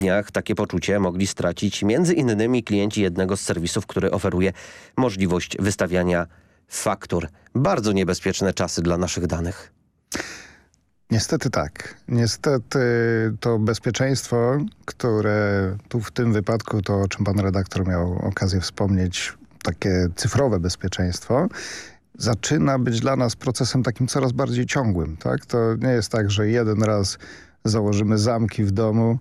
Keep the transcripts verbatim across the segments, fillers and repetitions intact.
dniach takie poczucie mogli stracić między innymi klienci jednego z serwisów, który oferuje możliwość wystawiania faktur. Bardzo niebezpieczne czasy dla naszych danych. Niestety tak. Niestety to bezpieczeństwo, które tu w tym wypadku, to o czym pan redaktor miał okazję wspomnieć, takie cyfrowe bezpieczeństwo, zaczyna być dla nas procesem takim coraz bardziej ciągłym. Tak? To nie jest tak, że jeden raz założymy zamki w domu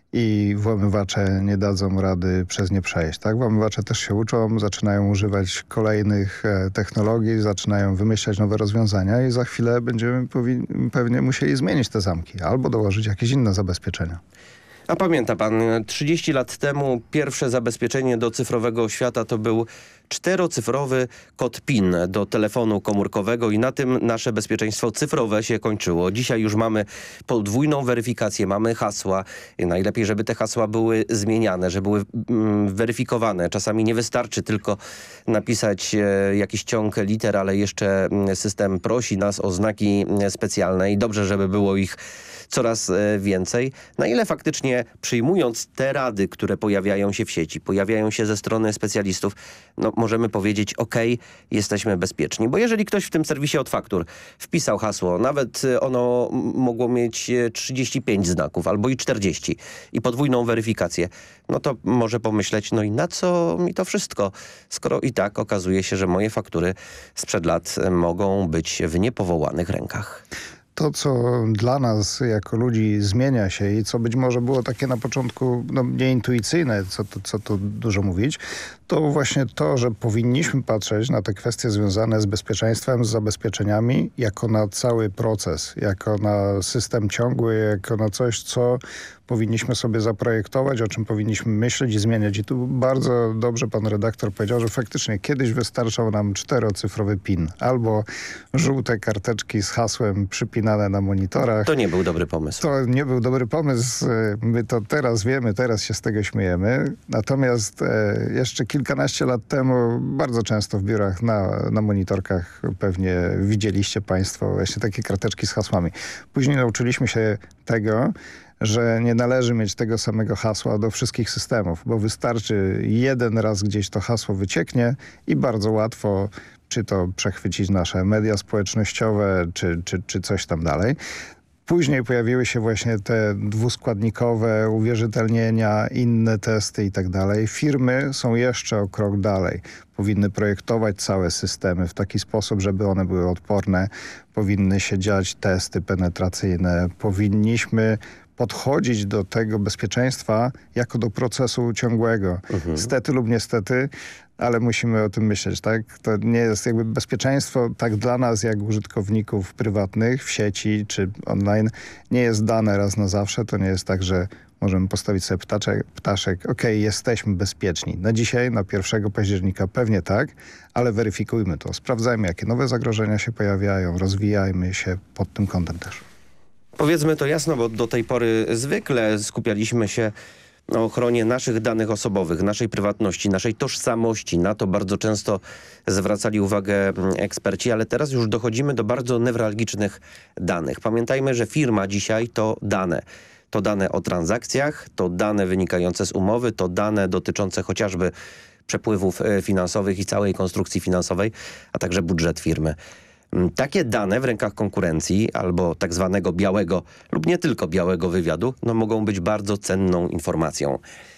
i włamywacze nie dadzą rady przez nie przejść. Tak? Włamywacze też się uczą, zaczynają używać kolejnych e, technologii, zaczynają wymyślać nowe rozwiązania i za chwilę będziemy pewnie musieli zmienić te zamki albo dołożyć jakieś inne zabezpieczenia. A pamięta pan, trzydzieści lat temu pierwsze zabezpieczenie do cyfrowego świata to był czterocyfrowy kod PIN do telefonu komórkowego i na tym nasze bezpieczeństwo cyfrowe się kończyło. Dzisiaj już mamy podwójną weryfikację, mamy hasła. Najlepiej, żeby te hasła były zmieniane, żeby były mm, weryfikowane. Czasami nie wystarczy tylko napisać e, jakiś ciąg liter, ale jeszcze system prosi nas o znaki specjalne i dobrze, żeby było ich coraz e, więcej. Na ile faktycznie przyjmując te rady, które pojawiają się w sieci, pojawiają się ze strony specjalistów, no możemy powiedzieć, ok, jesteśmy bezpieczni. Bo jeżeli ktoś w tym serwisie od faktur wpisał hasło, nawet ono mogło mieć trzydzieści pięć znaków albo i czterdzieści i podwójną weryfikację, no to może pomyśleć, no i na co mi to wszystko, skoro i tak okazuje się, że moje faktury sprzed lat mogą być w niepowołanych rękach. To, co dla nas jako ludzi zmienia się i co być może było takie na początku no, nieintuicyjne, co, to, co tu dużo mówić, to właśnie to, że powinniśmy patrzeć na te kwestie związane z bezpieczeństwem, z zabezpieczeniami, jako na cały proces, jako na system ciągły, jako na coś, co powinniśmy sobie zaprojektować, o czym powinniśmy myśleć i zmieniać. I tu bardzo dobrze pan redaktor powiedział, że faktycznie kiedyś wystarczał nam czterocyfrowy PIN albo żółte karteczki z hasłem przypinane na monitorach. To nie był dobry pomysł. To nie był dobry pomysł. My to teraz wiemy, teraz się z tego śmiejemy. Natomiast e, jeszcze kilkanaście lat temu bardzo często w biurach na, na monitorkach pewnie widzieliście państwo właśnie takie karteczki z hasłami. Później nauczyliśmy się tego, że nie należy mieć tego samego hasła do wszystkich systemów, bo wystarczy jeden raz gdzieś to hasło wycieknie i bardzo łatwo czy to przechwycić nasze media społecznościowe, czy, czy, czy coś tam dalej. Później pojawiły się właśnie te dwuskładnikowe uwierzytelnienia, inne testy i tak dalej. Firmy są jeszcze o krok dalej. Powinny projektować całe systemy w taki sposób, żeby one były odporne. Powinny się dziać testy penetracyjne. Powinniśmy podchodzić do tego bezpieczeństwa jako do procesu ciągłego. Mhm. Stety lub niestety, ale musimy o tym myśleć, tak? To nie jest jakby bezpieczeństwo tak dla nas, jak użytkowników prywatnych w sieci czy online, nie jest dane raz na zawsze. To nie jest tak, że możemy postawić sobie ptaszek, ptaszek. Okej, jesteśmy bezpieczni. Na dzisiaj, na pierwszego października pewnie tak, ale weryfikujmy to. Sprawdzajmy, jakie nowe zagrożenia się pojawiają, rozwijajmy się pod tym kątem też. Powiedzmy to jasno, bo do tej pory zwykle skupialiśmy się na ochronie naszych danych osobowych, naszej prywatności, naszej tożsamości. Na to bardzo często zwracali uwagę eksperci, ale teraz już dochodzimy do bardzo newralgicznych danych. Pamiętajmy, że firma dzisiaj to dane. To dane o transakcjach, to dane wynikające z umowy, to dane dotyczące chociażby przepływów finansowych i całej konstrukcji finansowej, a także budżet firmy. Takie dane w rękach konkurencji albo tak zwanego białego lub nie tylko białego wywiadu no mogą być bardzo cenną informacją.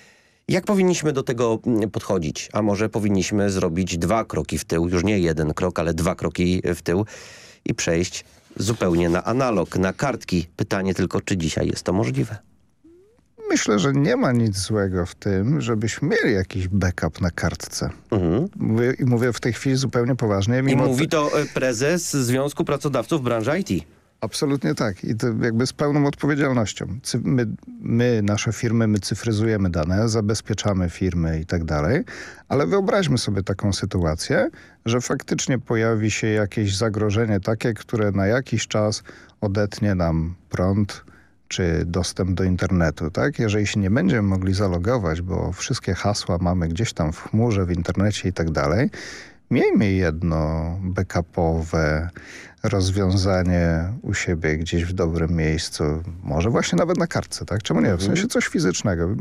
Jak powinniśmy do tego podchodzić? A może powinniśmy zrobić dwa kroki w tył, już nie jeden krok, ale dwa kroki w tył i przejść zupełnie na analog, na kartki. Pytanie tylko, czy dzisiaj jest to możliwe? Myślę, że nie ma nic złego w tym, żebyśmy mieli jakiś backup na kartce. Mhm. Mówię, I mówię w tej chwili zupełnie poważnie. I mówi to prezes Związku Pracodawców Branży I T. Absolutnie tak. I to jakby z pełną odpowiedzialnością. My, my, nasze firmy, my cyfryzujemy dane, zabezpieczamy firmy i tak dalej, ale wyobraźmy sobie taką sytuację, że faktycznie pojawi się jakieś zagrożenie takie, które na jakiś czas odetnie nam prąd, czy dostęp do internetu, tak? Jeżeli się nie będziemy mogli zalogować, bo wszystkie hasła mamy gdzieś tam w chmurze, w internecie i tak dalej, miejmy jedno backupowe rozwiązanie u siebie gdzieś w dobrym miejscu, może właśnie nawet na kartce, tak? Czemu nie? W sensie coś fizycznego.